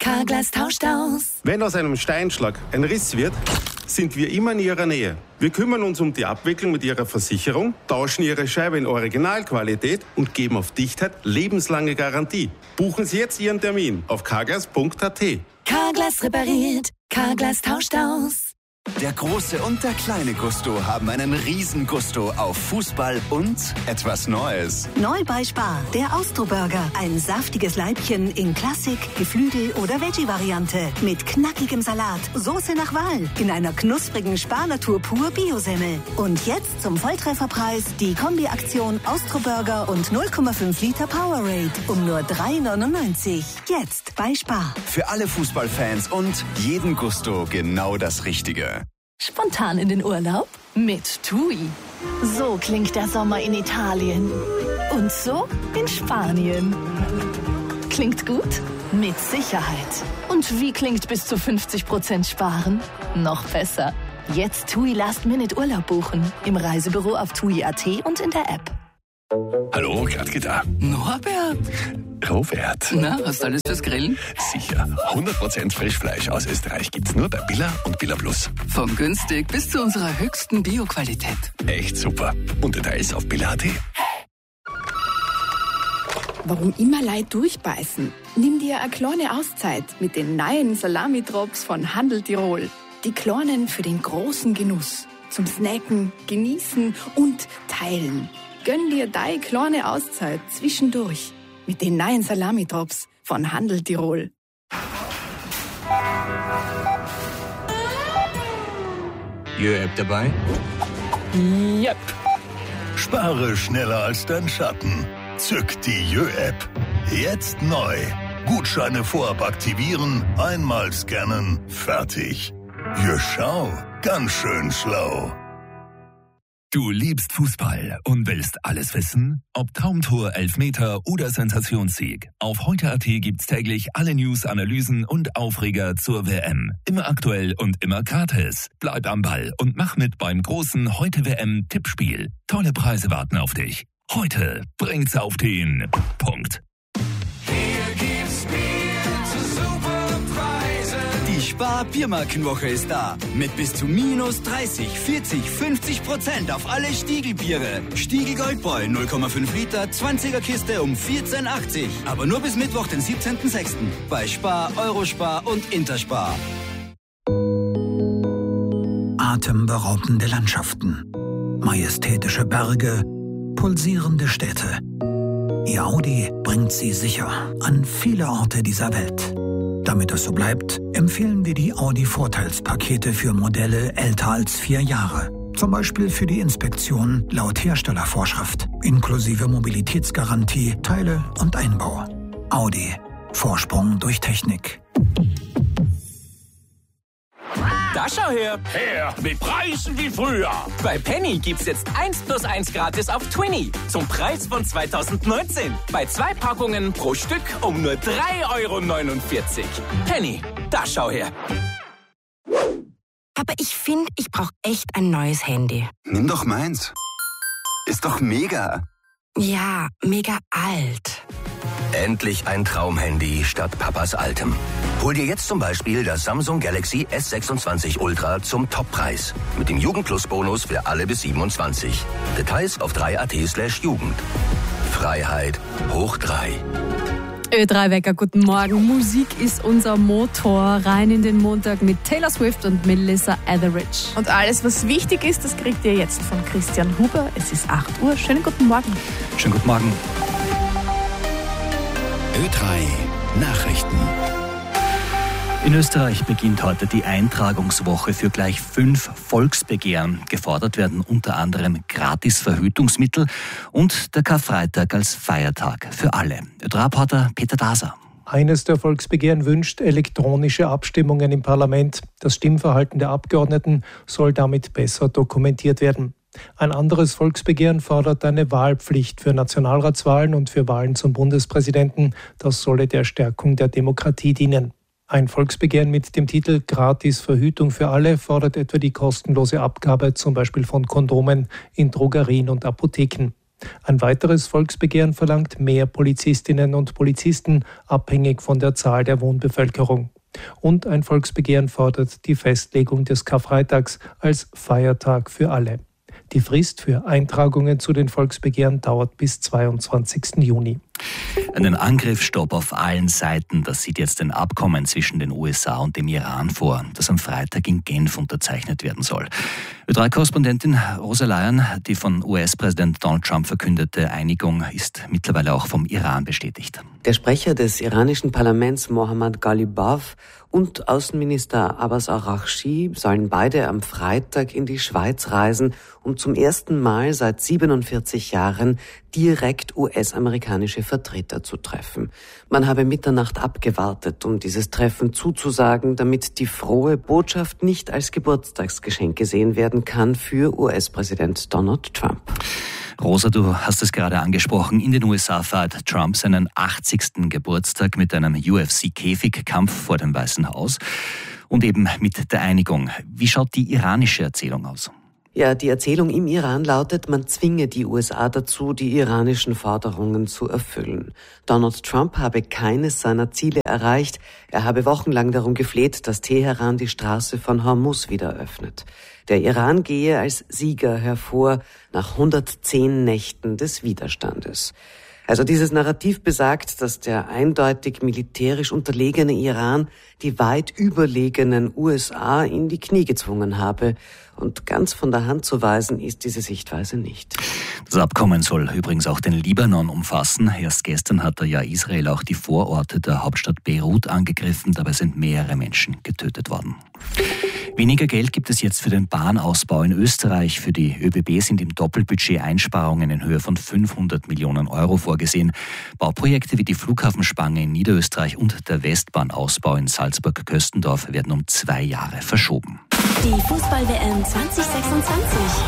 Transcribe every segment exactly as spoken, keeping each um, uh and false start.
Carglass tauscht aus. Wenn aus einem Steinschlag ein Riss wird, sind wir immer in Ihrer Nähe. Wir kümmern uns um die Abwicklung mit Ihrer Versicherung, tauschen Ihre Scheibe in Originalqualität und geben auf Dichtheit lebenslange Garantie. Buchen Sie jetzt Ihren Termin auf carglass punkt a t. Carglass repariert, Carglass tauscht aus. Der große und der kleine Gusto haben einen Riesengusto auf Fußball und etwas Neues. Neu bei Spar, der Austro-Burger. Ein saftiges Leibchen in Klassik, Geflügel- oder Veggie-Variante. Mit knackigem Salat, Soße nach Wahl. In einer knusprigen Spar-Natur pur Bio-Semmel. Und jetzt zum Volltrefferpreis die Kombi-Aktion Austro-Burger und null Komma fünf Liter Powerade. Um nur drei neunundneunzig. Jetzt bei Spar. Für alle Fußballfans und jeden Gusto genau das Richtige. Spontan in den Urlaub mit TUI. So klingt der Sommer in Italien. Und so in Spanien. Klingt gut? Mit Sicherheit. Und wie klingt bis zu fünfzig Prozent sparen? Noch besser. Jetzt TUI Last-Minute Urlaub buchen. Im Reisebüro auf tui punkt a t und in der App. Hallo, Gradke da. Norbert. Robert. Na, hast du alles fürs Grillen? Sicher. hundert Prozent Frischfleisch aus Österreich gibt's nur bei Billa und Billa Plus. Von günstig bis zu unserer höchsten Bio-Qualität. Echt super. Und Details auf billa punkt a t. Warum immer Leid durchbeißen? Nimm dir eine kleine Auszeit mit den neuen Salami-Drops von Handel Tirol. Die kleinen für den großen Genuss. Zum Snacken, Genießen und Teilen. Gönn dir deine kleine Auszeit zwischendurch mit den neuen Salami-Drops von Handel Tirol. Jö-App dabei? Yep. Spare schneller als dein Schatten. Zück die Jö-App. Jetzt neu. Gutscheine vorab aktivieren, einmal scannen, fertig. Jö, schau, ganz schön schlau. Du liebst Fußball und willst alles wissen? Ob Traumtor, Elfmeter oder Sensationssieg. Auf heute punkt a t gibt's täglich alle News, Analysen und Aufreger zur W M. Immer aktuell und immer gratis. Bleib am Ball und mach mit beim großen Heute-W M-Tippspiel. Tolle Preise warten auf dich. Heute bringt's auf den Punkt. Die Spar-Biermarkenwoche ist da. Mit bis zu minus dreißig, vierzig, fünfzig Prozent auf alle Stiegelbiere. Stiegel Goldbräu null Komma fünf Liter, zwanziger Kiste um vierzehn achtzig. Aber nur bis Mittwoch, den siebzehnten sechsten Bei Spar, Eurospar und Interspar. Atemberaubende Landschaften, majestätische Berge, pulsierende Städte. Ihr Audi bringt sie sicher an viele Orte dieser Welt. Damit es so bleibt, empfehlen wir die Audi-Vorteilspakete für Modelle älter als vier Jahre. Zum Beispiel für die Inspektion laut Herstellervorschrift, inklusive Mobilitätsgarantie, Teile und Einbau. Audi. Vorsprung durch Technik. Da schau her. Her, mit Preisen wie früher. Bei Penny gibt's jetzt eins plus eins gratis auf Twinny. Zum Preis von zweitausendneunzehn. Bei zwei Packungen pro Stück um nur drei Euro neunundvierzig. Penny, da schau her. Aber ich finde, ich brauche echt ein neues Handy. Nimm doch meins. Ist doch mega. Ja, mega alt. Endlich ein Traumhandy statt Papas altem. Hol dir jetzt zum Beispiel das Samsung Galaxy S sechsundzwanzig Ultra zum Toppreis. Mit dem Jugend-Plus-Bonus für alle bis siebenundzwanzig. Details auf drei punkt a t slash Jugend. Freiheit hoch drei. Ö drei Wecker, guten Morgen. Musik ist unser Motor. Rein in den Montag mit Taylor Swift und Melissa Etheridge. Und alles, was wichtig ist, das kriegt ihr jetzt von Christian Huber. Es ist acht Uhr. Schönen guten Morgen. Schönen guten Morgen. Ö drei Nachrichten. In Österreich beginnt heute die Eintragungswoche für gleich fünf Volksbegehren. Gefordert werden unter anderem Gratis-Verhütungsmittel und der Karfreitag als Feiertag für alle. Ö drei Reporter Peter Daser. Eines der Volksbegehren wünscht elektronische Abstimmungen im Parlament. Das Stimmverhalten der Abgeordneten soll damit besser dokumentiert werden. Ein anderes Volksbegehren fordert eine Wahlpflicht für Nationalratswahlen und für Wahlen zum Bundespräsidenten. Das solle der Stärkung der Demokratie dienen. Ein Volksbegehren mit dem Titel Gratis-Verhütung für alle fordert etwa die kostenlose Abgabe zum Beispiel von Kondomen in Drogerien und Apotheken. Ein weiteres Volksbegehren verlangt mehr Polizistinnen und Polizisten, abhängig von der Zahl der Wohnbevölkerung. Und ein Volksbegehren fordert die Festlegung des Karfreitags als Feiertag für alle. Die Frist für Eintragungen zu den Volksbegehren dauert bis zweiundzwanzigsten Juni. Einen Angriffsstopp auf allen Seiten, das sieht jetzt ein Abkommen zwischen den U S A und dem Iran vor, das am Freitag in Genf unterzeichnet werden soll. Ö drei Korrespondentin Rosa Lyon, die von U S-Präsident Donald Trump verkündete Einigung ist mittlerweile auch vom Iran bestätigt. Der Sprecher des iranischen Parlaments Mohammad Ghalibaf und Außenminister Abbas Araghchi sollen beide am Freitag in die Schweiz reisen, um zum ersten Mal seit siebenundvierzig Jahren direkt U S-amerikanische Vertreter zu treffen. Man habe Mitternacht abgewartet, um dieses Treffen zuzusagen, damit die frohe Botschaft nicht als Geburtstagsgeschenk gesehen werden kann für U S-Präsident Donald Trump. Rosa, du hast es gerade angesprochen. In den U S A feiert Trump seinen achtzigsten Geburtstag mit einem U F C-Käfigkampf vor dem Weißen Haus und eben mit der Einigung. Wie schaut die iranische Erzählung aus? Ja, die Erzählung im Iran lautet, man zwinge die U S A dazu, die iranischen Forderungen zu erfüllen. Donald Trump habe keines seiner Ziele erreicht. Er habe wochenlang darum gefleht, dass Teheran die Straße von Hormuz wieder öffnet. Der Iran gehe als Sieger hervor nach hundertzehn Nächten des Widerstandes. Also dieses Narrativ besagt, dass der eindeutig militärisch unterlegene Iran die weit überlegenen U S A in die Knie gezwungen habe. Und ganz von der Hand zu weisen ist diese Sichtweise nicht. Das Abkommen soll übrigens auch den Libanon umfassen. Erst gestern hat ja Israel auch die Vororte der Hauptstadt Beirut angegriffen. Dabei sind mehrere Menschen getötet worden. Weniger Geld gibt es jetzt für den Bahnausbau in Österreich. Für die ÖBB sind im Doppelbudget Einsparungen in Höhe von fünfhundert Millionen Euro vorgesehen. Bauprojekte wie die Flughafenspange in Niederösterreich und der Westbahnausbau in Salzburg-Köstendorf werden um zwei Jahre verschoben. Die Fußball-W M zwanzig sechsundzwanzig.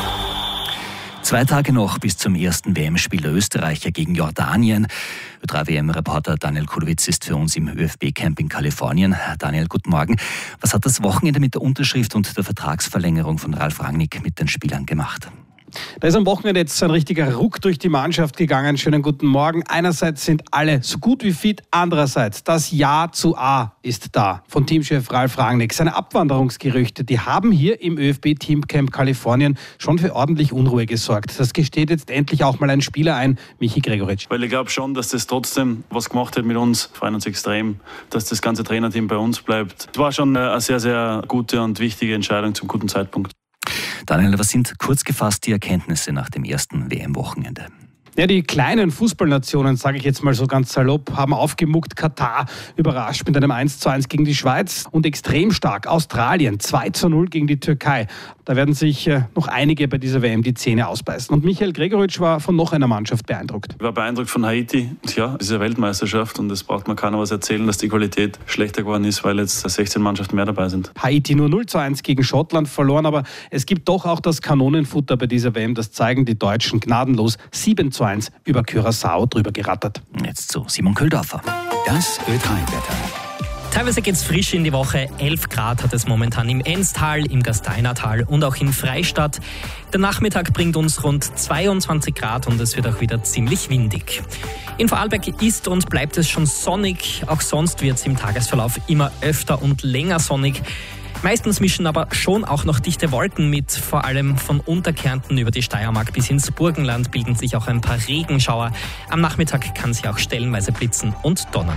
Zwei Tage noch bis zum ersten W M-Spiel der Österreicher gegen Jordanien. Ö drei W M-Reporter Daniel Kulowitz ist für uns im ÖFB-Camp in Kalifornien. Daniel, guten Morgen. Was hat das Wochenende mit der Unterschrift und der Vertragsverlängerung von Ralf Rangnick mit den Spielern gemacht? Da ist am Wochenende jetzt ein richtiger Ruck durch die Mannschaft gegangen. Schönen guten Morgen. Einerseits sind alle so gut wie fit, andererseits das Ja zu A ist da von Teamchef Ralf Rangnick. Seine Abwanderungsgerüchte, die haben hier im ÖFB-Teamcamp Kalifornien schon für ordentlich Unruhe gesorgt. Das gesteht jetzt endlich auch mal ein Spieler ein, Michi Gregoritsch. Weil ich glaube schon, dass das trotzdem was gemacht hat mit uns. Freuen uns extrem, dass das ganze Trainerteam bei uns bleibt. Es war schon eine sehr, sehr gute und wichtige Entscheidung zum guten Zeitpunkt. Daniel, was sind kurz gefasst die Erkenntnisse nach dem ersten W M-Wochenende? Ja, die kleinen Fußballnationen, sage ich jetzt mal so ganz salopp, haben aufgemuckt. Katar überrascht mit einem eins zu eins gegen die Schweiz und extrem stark Australien zwei zu null gegen die Türkei. Da werden sich äh, noch einige bei dieser W M die Zähne ausbeißen. Und Michael Gregoritsch war von noch einer Mannschaft beeindruckt. Ich war beeindruckt von Haiti. Ja, es ist eine Weltmeisterschaft und es braucht man keiner was erzählen, dass die Qualität schlechter geworden ist, weil jetzt sechzehn Mannschaften mehr dabei sind. Haiti nur null zu eins gegen Schottland verloren, aber es gibt doch auch das Kanonenfutter bei dieser W M. Das zeigen die Deutschen gnadenlos. sieben zu eins über Curaçao drüber gerattert. Jetzt zu Simon Köldorfer. Das Ö drei Wetter. Teilweise geht's frisch in die Woche. elf Grad hat es momentan im Enztal, im Gasteinertal und auch in Freistadt. Der Nachmittag bringt uns rund zweiundzwanzig Grad und es wird auch wieder ziemlich windig. In Vorarlberg ist und bleibt es schon sonnig. Auch sonst wird es im Tagesverlauf immer öfter und länger sonnig. Meistens mischen aber schon auch noch dichte Wolken mit. Vor allem von Unterkärnten über die Steiermark bis ins Burgenland bilden sich auch ein paar Regenschauer. Am Nachmittag kann es ja auch stellenweise blitzen und donnern.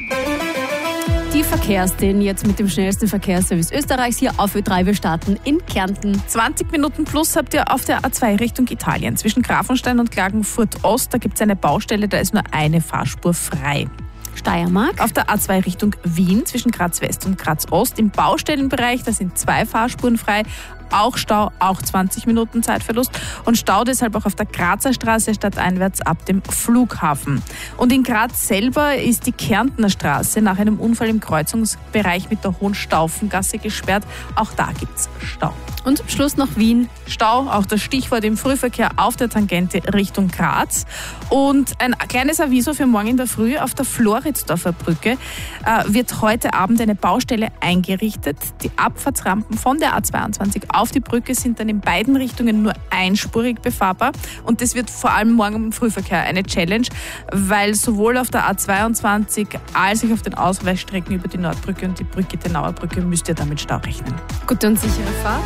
Die Verkehrsszenen jetzt mit dem schnellsten Verkehrsservice Österreichs hier auf Ö drei. Wir starten in Kärnten. zwanzig Minuten plus habt ihr auf der A zwei Richtung Italien. Zwischen Grafenstein und Klagenfurt Ost, da gibt es eine Baustelle, da ist nur eine Fahrspur frei. Steiermark. Auf der A zwei Richtung Wien zwischen Graz West und Graz Ost im Baustellenbereich, da sind zwei Fahrspuren frei. Auch Stau, auch zwanzig Minuten Zeitverlust und Stau deshalb auch auf der Grazer Straße stadteinwärts ab dem Flughafen. Und in Graz selber ist die Kärntner Straße nach einem Unfall im Kreuzungsbereich mit der Hohenstaufengasse gesperrt. Auch da gibt's Stau. Und zum Schluss noch Wien. Stau, auch das Stichwort im Frühverkehr auf der Tangente Richtung Graz. Und ein kleines Aviso für morgen in der Früh auf der Floridsdorfer Brücke äh, wird heute Abend eine Baustelle eingerichtet. Die Abfahrtsrampen von der A zweiundzwanzig auf die Brücke sind dann in beiden Richtungen nur einspurig befahrbar. Und das wird vor allem morgen im Frühverkehr eine Challenge, weil sowohl auf der A zweiundzwanzig als auch auf den Ausweichstrecken über die Nordbrücke und die Brücke-Tenauer Brücke müsst ihr damit Stau rechnen. Gute und sichere Fahrt.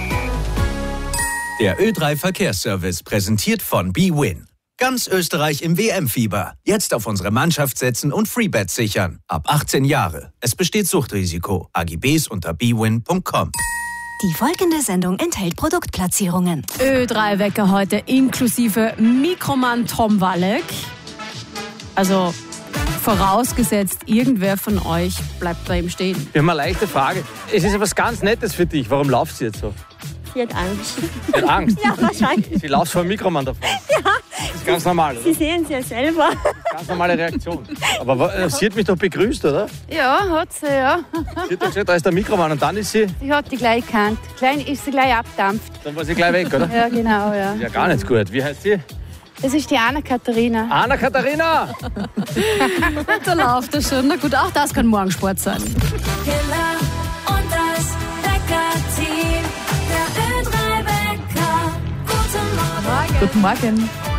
Der Ö drei Verkehrsservice präsentiert von B-Win. Ganz Österreich im W M-Fieber. Jetzt auf unsere Mannschaft setzen und Freebets sichern. Ab achtzehn Jahre. Es besteht Suchtrisiko. A G Bs unter b win punkt com. Die folgende Sendung enthält Produktplatzierungen. Ö drei Wecker heute inklusive Mikroman Tom Walleck. Also vorausgesetzt, irgendwer von euch bleibt bei ihm stehen. Wir haben eine leichte Frage. Es ist etwas ganz Nettes für dich. Warum laufst du jetzt so? Sie hat Angst. Sie hat Angst? Ja, wahrscheinlich. Sie läuft vor dem Mikroman davon. Ja. Das ist ganz normal, oder? Sie sehen es ja selber. Ganz normale Reaktion. Aber äh, sie hat mich doch begrüßt, oder? Ja, hat sie, ja. Sie hat doch gesagt, da ist der Mikroman und dann ist sie... Sie hat die gleich gekannt. Klein ist sie gleich abdampft. Dann war sie gleich weg, oder? Ja, genau, ja. Ja, gar nicht gut. Wie heißt sie? Das ist die Anna-Katharina. Anna-Katharina! Da läuft das schon. Na gut, auch das kann Morgensport sein. Killer und das Wecker-Team. Der Ö drei Wecker. Guten Morgen. Guten Morgen.